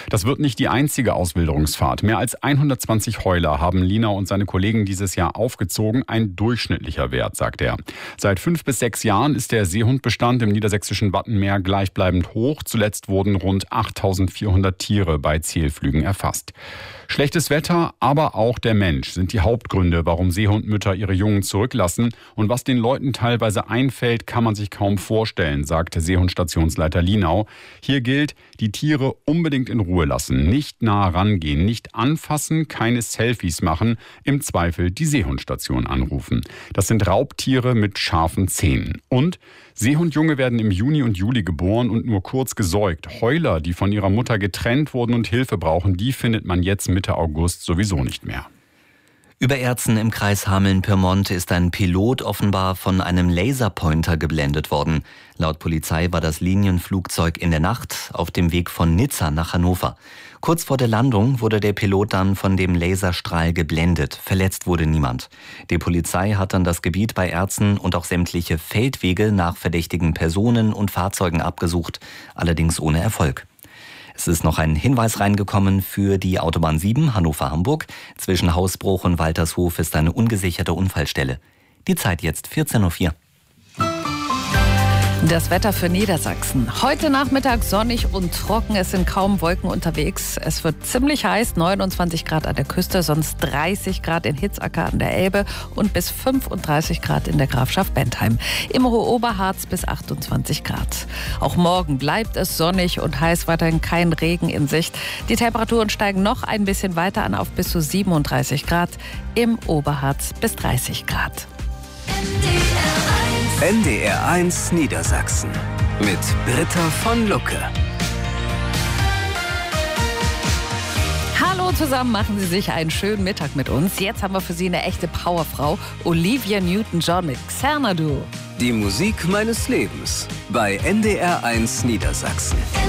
Das wird nicht die einzige Auswilderungsfahrt. Mehr als 120 Heuler haben Linau und seine Kollegen dieses Jahr aufgezogen. Ein durchschnittlicher Wert, sagt er. Seit 5 bis 6 Jahren ist der Seehundbestand im niedersächsischen Wattenmeer gleichbleibend hoch. Zuletzt wurden rund 8.400 Tiere bei Zählflügen erfasst. Schlechtes Wetter, aber auch der Mensch sind die Hauptgründe, warum Seehundmütter ihre Jungen zurücklassen. Und was den Leuten teilweise einfällt, kann man sich kaum vorstellen, sagt Seehundstationsleiter Linau. Hier gilt, die Tiere unbedingt in Ruhe lassen, nicht nah rangehen, nicht anfassen, keine Selfies machen, im Zweifel die Seehundstation anrufen. Das sind Raubtiere mit scharfen Zähnen. Und Seehundjunge werden im Juni und Juli geboren und nur kurz gesäugt. Heuler, die von ihrer Mutter getrennt wurden und Hilfe brauchen, die findet man jetzt Mitte August sowieso nicht mehr. Über Erzen im Kreis Hameln-Pyrmont ist ein Pilot offenbar von einem Laserpointer geblendet worden. Laut Polizei war das Linienflugzeug in der Nacht auf dem Weg von Nizza nach Hannover. Kurz vor der Landung wurde der Pilot dann von dem Laserstrahl geblendet. Verletzt wurde niemand. Die Polizei hat dann das Gebiet bei Erzen und auch sämtliche Feldwege nach verdächtigen Personen und Fahrzeugen abgesucht, allerdings ohne Erfolg. Es ist noch ein Hinweis reingekommen für die Autobahn 7 Hannover-Hamburg. Zwischen Hausbruch und Waltershof ist eine ungesicherte Unfallstelle. Die Zeit jetzt 14:04 Uhr. Das Wetter für Niedersachsen. Heute Nachmittag sonnig und trocken. Es sind kaum Wolken unterwegs. Es wird ziemlich heiß, 29 Grad an der Küste, sonst 30 Grad in Hitzacker an der Elbe und bis 35 Grad in der Grafschaft Bentheim. Im Oberharz bis 28 Grad. Auch morgen bleibt es sonnig und heiß, weiterhin kein Regen in Sicht. Die Temperaturen steigen noch ein bisschen weiter an auf bis zu 37 Grad. Im Oberharz bis 30 Grad. NDR 1 Niedersachsen mit Britta von Lucke. Hallo zusammen, machen Sie sich einen schönen Mittag mit uns. Jetzt haben wir für Sie eine echte Powerfrau, Olivia Newton-John mit Xanadu. Die Musik meines Lebens bei NDR 1 Niedersachsen.